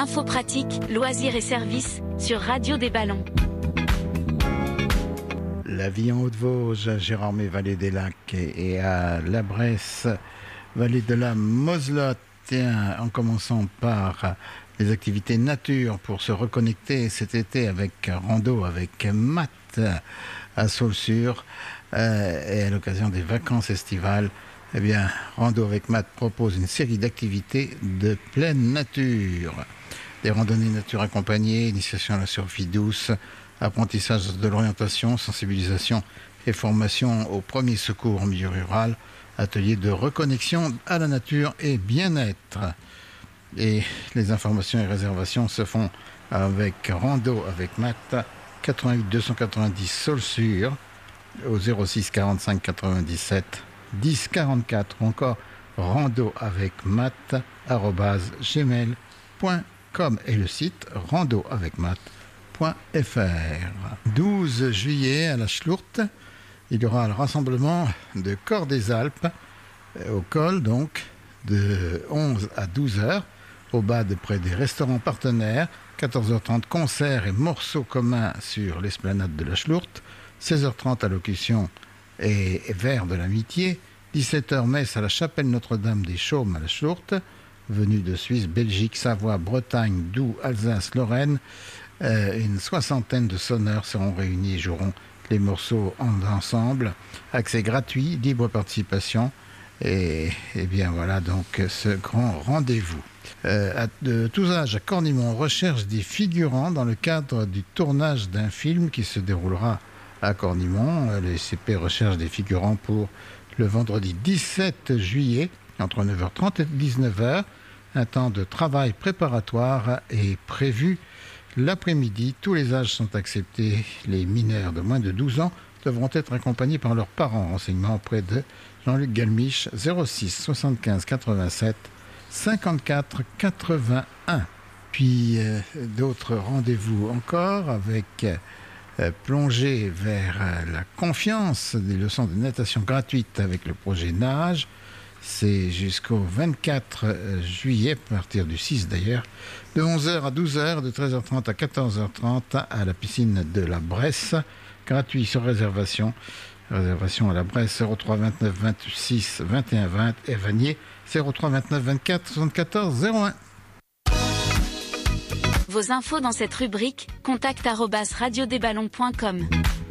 infos pratiques, loisirs et services sur Radio des Ballons. La vie en Haute-Vosges, à Gérardmer, vallée des Lacs et à La Bresse, vallée de la Moselotte. Tiens, en commençant par les activités nature pour se reconnecter cet été avec rando avec Matt à Saulsure et à l'occasion des vacances estivales. Eh bien, Rando avec Matt propose une série d'activités de pleine nature. Des randonnées nature accompagnées, initiation à la survie douce, apprentissage de l'orientation, sensibilisation et formation aux premiers secours en milieu rural, atelier de reconnexion à la nature et bien-être. Et les informations et réservations se font avec Rando avec Matt, 88 290 Saulsure, au 06 45 97 10 44, ou encore rando avec Matt @gmail.com et le site randoavecmatt.fr. 12 juillet à la Schlourte, il y aura le rassemblement de Corps des Alpes au col, donc de 11 à 12 heures, au bas de près des restaurants partenaires. 14h30 concerts et morceaux communs sur l'esplanade de la Schlourte. 16h30 allocution et vers de l'amitié. 17h messe à la chapelle Notre-Dame des Chaumes à la Schlourte. Venus de Suisse, Belgique, Savoie, Bretagne, Doubs, Alsace, Lorraine. Une soixantaine de sonneurs seront réunis et joueront les morceaux ensemble. Accès gratuit, libre participation. Et bien voilà donc ce grand rendez-vous. De tous âges à Cornimont, on recherche des figurants dans le cadre du tournage d'un film qui se déroulera à Cornimont. Les CP recherchent des figurants pour le vendredi 17 juillet entre 9h30 et 19h. Un temps de travail préparatoire est prévu l'après-midi. Tous les âges sont acceptés. Les mineurs de moins de 12 ans devront être accompagnés par leurs parents. Renseignements auprès de Jean-Luc Galmiche, 06 75 87 54 81. Puis d'autres rendez-vous encore avec plongée vers la confiance, des leçons de natation gratuites avec le projet Nage. C'est jusqu'au 24 juillet, à partir du 6 d'ailleurs, de 11h à 12h, de 13h30 à 14h30 à la piscine de la Bresse, gratuit sur réservation. Réservation à la Bresse, 03 29 26 21 20 et Vanier, 03 29 24 74 01. Vos infos dans cette rubrique, contact@radiodesballons.com.